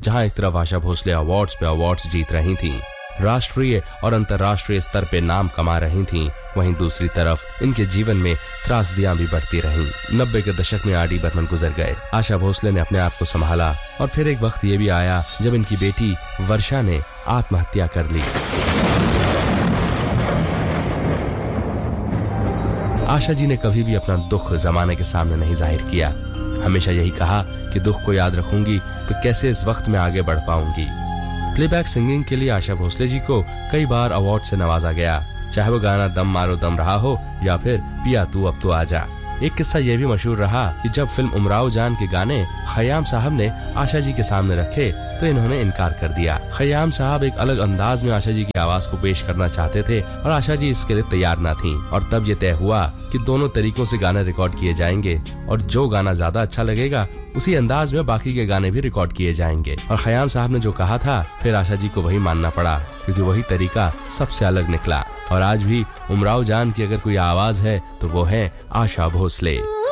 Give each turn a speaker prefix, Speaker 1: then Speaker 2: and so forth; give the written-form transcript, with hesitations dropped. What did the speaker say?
Speaker 1: जहां एक तरफ आशा भोसले अवार्ड्स पे अवार्ड्स जीत रही थीं, राष्ट्रीय और अंतर्राष्ट्रीय स्तर पे नाम कमा रही थीं, वहीं दूसरी तरफ इनके जीवन में त्रासदियां भी बढ़ती रहीं। 90 के दशक में आर.डी. बर्मन गुजर गए। आशा भोसले ने अपने आप को संभाला और फिर एक वक्त ये भी आया जब इनकी बेटी वर्षा ने आत्महत्या कर ली। आशा जी ने कभी भी अपना दुख जमाने के सामने नहीं जाहिर किया। हमेशा यही कहा कि दुख को याद रखूंगी तो कैसे इस वक्त में आगे बढ़ पाऊंगी। प्लेबैक सिंगिंग के लिए आशा भोसले जी को कई बार अवार्ड से नवाजा गया, चाहे वो गाना दम मारो दम रहा हो या फिर पिया तू अब तो आजा। एक किस्सा ये भी मशहूर रहा कि जब फिल्म उमराव जान के गाने खयाम साहब ने आशा जी के सामने रखे तो इन्होंने इनकार कर दिया। खयाम साहब एक अलग अंदाज में आशा जी की आवाज को पेश करना चाहते थे और आशा जी इसके लिए तैयार ना थीं। और तब ये तय हुआ कि दोनों तरीकों से गाने रिकॉर्ड किए जाएंगे और जो गाना ज्यादा अच्छा लगेगा उसी अंदाज में बाकी के गाने भी रिकॉर्ड किए जाएंगे। और खयाम साहब ने जो कहा था फिर आशा जी को वही मानना पड़ा, क्योंकि वही तरीका सबसे अलग निकला। और आज भी उमराव जान की अगर कोई आवाज है तो वो है आशा भोसले।